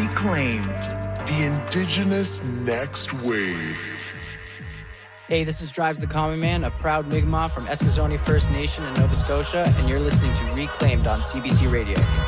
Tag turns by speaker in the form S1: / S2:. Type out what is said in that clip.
S1: Reclaimed, the Indigenous Next Wave.
S2: Hey, this is Drives the Common Man, a proud Mi'kmaq from Eskasoni First Nation in Nova Scotia, and you're listening to Reclaimed on CBC Radio.